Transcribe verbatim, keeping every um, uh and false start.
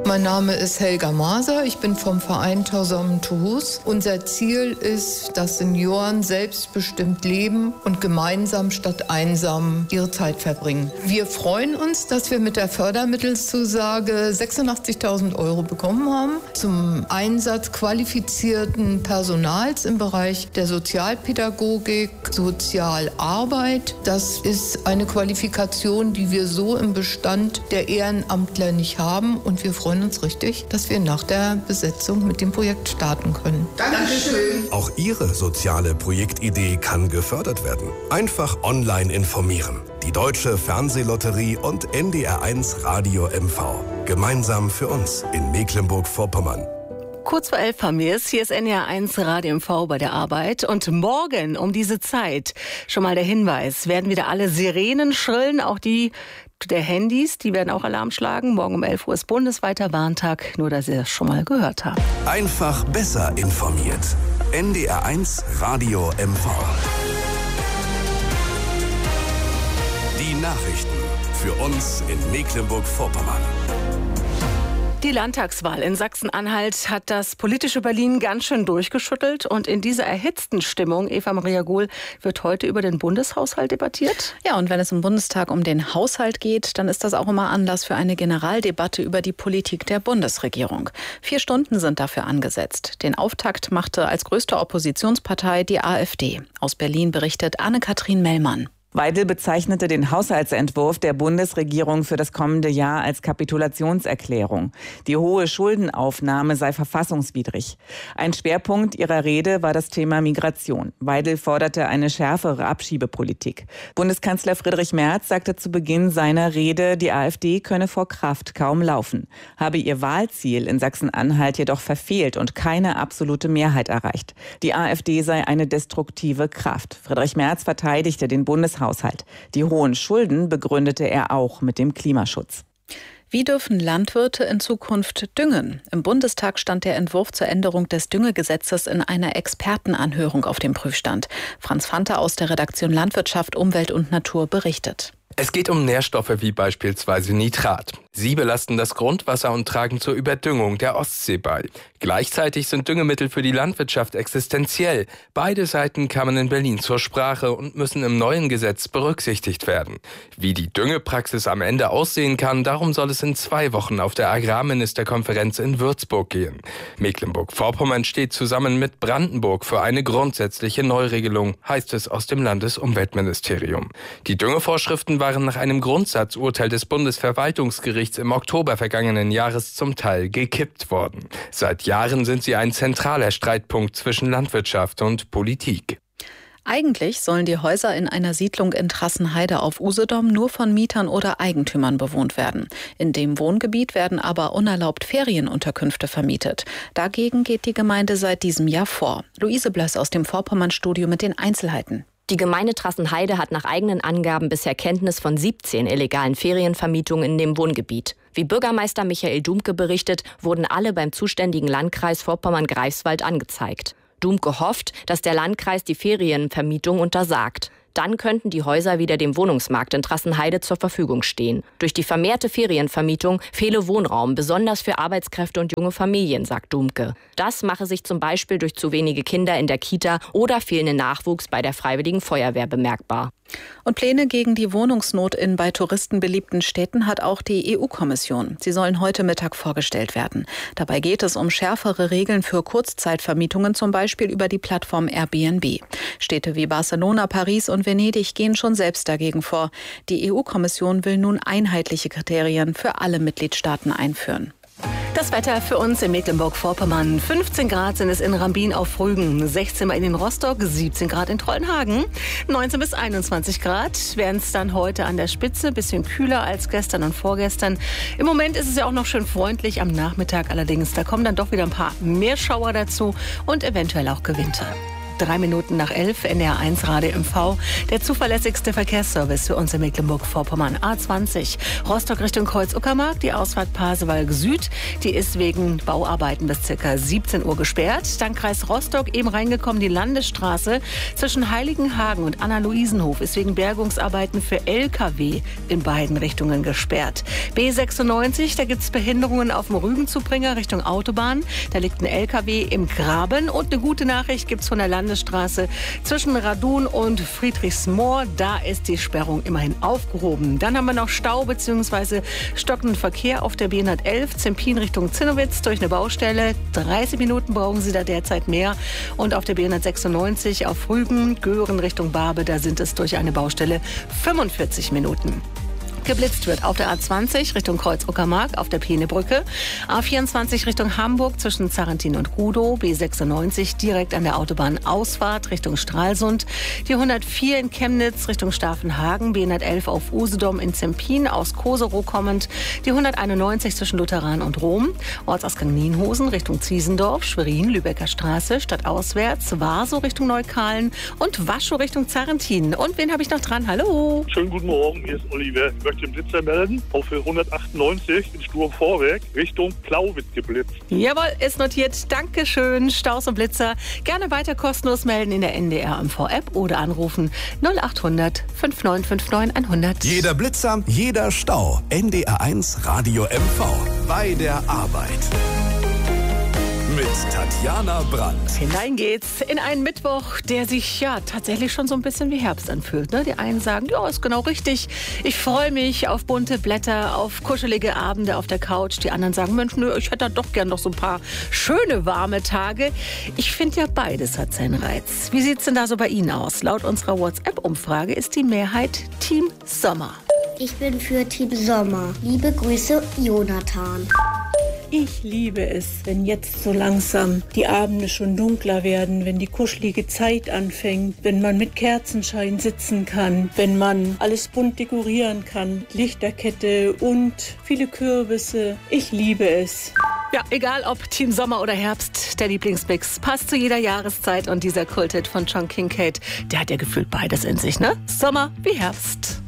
Mein Name ist Helga Maser, ich bin vom Verein Tausammen to Hus. Unser Ziel ist, dass Senioren selbstbestimmt leben und gemeinsam statt einsam ihre Zeit verbringen. Wir freuen uns, dass wir mit der Fördermittelzusage sechsundachtzigtausend Euro bekommen haben zum Einsatz qualifizierten Personals im Bereich der Sozialpädagogik, Sozialarbeit. Das ist eine Qualifikation, die wir so im Bestand der Ehrenamtler nicht haben, und wir freuen uns richtig, dass wir nach der Besetzung mit dem Projekt starten können. Dankeschön. Auch Ihre soziale Projektidee kann gefördert werden. Einfach online informieren. Die Deutsche Fernsehlotterie und N D R eins Radio M V. Gemeinsam für uns in Mecklenburg-Vorpommern. Kurz vor elf haben wir es. Hier ist N D R eins Radio M V bei der Arbeit. Und morgen um diese Zeit, schon mal der Hinweis, werden wieder alle Sirenen schrillen, auch die der Handys, die werden auch Alarm schlagen. Morgen um elf Uhr ist bundesweiter Warntag, nur dass Sie das schon mal gehört haben. Einfach besser informiert. N D R eins Radio M V. Die Nachrichten für uns in Mecklenburg-Vorpommern. Die Landtagswahl in Sachsen-Anhalt hat das politische Berlin ganz schön durchgeschüttelt. Und in dieser erhitzten Stimmung, Eva Maria Gohl, wird heute über den Bundeshaushalt debattiert. Ja, und wenn es im Bundestag um den Haushalt geht, dann ist das auch immer Anlass für eine Generaldebatte über die Politik der Bundesregierung. Vier Stunden sind dafür angesetzt. Den Auftakt machte als größte Oppositionspartei die AfD. Aus Berlin berichtet Anne-Kathrin Mellmann. Weidel bezeichnete den Haushaltsentwurf der Bundesregierung für das kommende Jahr als Kapitulationserklärung. Die hohe Schuldenaufnahme sei verfassungswidrig. Ein Schwerpunkt ihrer Rede war das Thema Migration. Weidel forderte eine schärfere Abschiebepolitik. Bundeskanzler Friedrich Merz sagte zu Beginn seiner Rede, die AfD könne vor Kraft kaum laufen, habe ihr Wahlziel in Sachsen-Anhalt jedoch verfehlt und keine absolute Mehrheit erreicht. Die AfD sei eine destruktive Kraft. Friedrich Merz verteidigte den Bundeshaushalt. Haushalt. Die hohen Schulden begründete er auch mit dem Klimaschutz. Wie dürfen Landwirte in Zukunft düngen? Im Bundestag stand der Entwurf zur Änderung des Düngegesetzes in einer Expertenanhörung auf dem Prüfstand. Franz Fante aus der Redaktion Landwirtschaft, Umwelt und Natur berichtet. Es geht um Nährstoffe wie beispielsweise Nitrat. Sie belasten das Grundwasser und tragen zur Überdüngung der Ostsee bei. Gleichzeitig sind Düngemittel für die Landwirtschaft existenziell. Beide Seiten kamen in Berlin zur Sprache und müssen im neuen Gesetz berücksichtigt werden. Wie die Düngepraxis am Ende aussehen kann, darum soll es in zwei Wochen auf der Agrarministerkonferenz in Würzburg gehen. Mecklenburg-Vorpommern steht zusammen mit Brandenburg für eine grundsätzliche Neuregelung, heißt es aus dem Landesumweltministerium. Die Düngevorschriften waren nach einem Grundsatzurteil des Bundesverwaltungsgerichts im Oktober vergangenen Jahres zum Teil gekippt worden. Seit Jahren sind sie ein zentraler Streitpunkt zwischen Landwirtschaft und Politik. Eigentlich sollen die Häuser in einer Siedlung in Trassenheide auf Usedom nur von Mietern oder Eigentümern bewohnt werden. In dem Wohngebiet werden aber unerlaubt Ferienunterkünfte vermietet. Dagegen geht die Gemeinde seit diesem Jahr vor. Luise Blöss aus dem Vorpommern-Studio mit den Einzelheiten. Die Gemeinde Trassenheide hat nach eigenen Angaben bisher Kenntnis von siebzehn illegalen Ferienvermietungen in dem Wohngebiet. Wie Bürgermeister Michael Dumke berichtet, wurden alle beim zuständigen Landkreis Vorpommern-Greifswald angezeigt. Dumke hofft, dass der Landkreis die Ferienvermietung untersagt. Dann könnten die Häuser wieder dem Wohnungsmarkt in Trassenheide zur Verfügung stehen. Durch die vermehrte Ferienvermietung fehle Wohnraum, besonders für Arbeitskräfte und junge Familien, sagt Dumke. Das mache sich zum Beispiel durch zu wenige Kinder in der Kita oder fehlenden Nachwuchs bei der Freiwilligen Feuerwehr bemerkbar. Und Pläne gegen die Wohnungsnot in bei Touristen beliebten Städten hat auch die E U-Kommission. Sie sollen heute Mittag vorgestellt werden. Dabei geht es um schärfere Regeln für Kurzzeitvermietungen, zum Beispiel über die Plattform Airbnb. Städte wie Barcelona, Paris und Venedig gehen schon selbst dagegen vor. Die E U-Kommission will nun einheitliche Kriterien für alle Mitgliedstaaten einführen. Das Wetter für uns in Mecklenburg-Vorpommern. fünfzehn Grad sind es in Rambin auf Rügen, sechzehn in Rostock, siebzehn Grad in Trollenhagen, neunzehn bis einundzwanzig Grad. Werden es dann heute an der Spitze, bisschen kühler als gestern und vorgestern. Im Moment ist es ja auch noch schön freundlich, am Nachmittag allerdings. Da kommen dann doch wieder ein paar mehr Schauer dazu und eventuell auch Gewitter. drei Minuten nach elf, N D R eins Radio M V. Der zuverlässigste Verkehrsservice für uns in Mecklenburg-Vorpommern. A zwanzig, Rostock Richtung Kreuz-Uckermark, die Ausfahrt Pasewalk Süd. Die ist wegen Bauarbeiten bis ca. siebzehn Uhr gesperrt. Dann Kreis Rostock, eben reingekommen, die Landesstraße zwischen Heiligenhagen und Anna-Luisenhof ist wegen Bergungsarbeiten für L K W in beiden Richtungen gesperrt. B sechsundneunzig, da gibt es Behinderungen auf dem Rügenzubringer Richtung Autobahn. Da liegt ein L K W im Graben. Und eine gute Nachricht gibt es von der Landesstraße zwischen Radun und Friedrichsmoor. Da ist die Sperrung immerhin aufgehoben. Dann haben wir noch Stau bzw. stockenden Verkehr auf der B hundertelf, Zempin Richtung Zinnowitz durch eine Baustelle. dreißig Minuten brauchen Sie da derzeit mehr. Und auf der B hundertsechsundneunzig auf Rügen, Göhren Richtung Barbe, da sind es durch eine Baustelle fünfundvierzig Minuten. Geblitzt wird auf der A zwanzig Richtung Kreuz-Uckermark auf der Peenebrücke, A vierundzwanzig Richtung Hamburg zwischen Zarrentin und Rudow, B sechsundneunzig direkt an der Autobahnausfahrt Richtung Stralsund, die hundertvier in Chemnitz Richtung Staffenhagen, B hundertelf auf Usedom in Zempin aus Koserow kommend, die hunderteinundneunzig zwischen Lutheran und Rom, Ortsausgang Nienhosen Richtung Ziesendorf, Schwerin, Lübecker Straße, stadtauswärts, Warsow Richtung Neukalen und Waschow Richtung Zarrentin. Und wen habe ich noch dran? Hallo! Schönen guten Morgen, hier ist Oliver. Ich möchte den Blitzer melden, auf hundertachtundneunzig in Sturm-Vorwerk Richtung Plauwitz geblitzt. Jawohl, ist notiert. Dankeschön, Staus und Blitzer. Gerne weiter kostenlos melden in der N D R M V-App oder anrufen null achthundert neunundfünfzig neunundfünfzig hundert. Jeder Blitzer, jeder Stau. N D R eins Radio M V. Bei der Arbeit. Mit Tatjana Brandt. Hinein geht's in einen Mittwoch, der sich ja tatsächlich schon so ein bisschen wie Herbst anfühlt. Ne? Die einen sagen, ja, ist genau richtig. Ich freue mich auf bunte Blätter, auf kuschelige Abende auf der Couch. Die anderen sagen, Mensch, nö, ich hätte doch gern noch so ein paar schöne, warme Tage. Ich finde ja, beides hat seinen Reiz. Wie sieht's denn da so bei Ihnen aus? Laut unserer WhatsApp-Umfrage ist die Mehrheit Team Sommer. Ich bin für Team Sommer. Liebe Grüße, Jonathan. Ich liebe es, wenn jetzt so langsam die Abende schon dunkler werden, wenn die kuschelige Zeit anfängt, wenn man mit Kerzenschein sitzen kann, wenn man alles bunt dekorieren kann, Lichterkette und viele Kürbisse. Ich liebe es. Ja, egal ob Team Sommer oder Herbst, der Lieblingsmix passt zu jeder Jahreszeit und dieser Kulthit von John Kincade, der hat ja gefühlt beides in sich, ne? Sommer wie Herbst.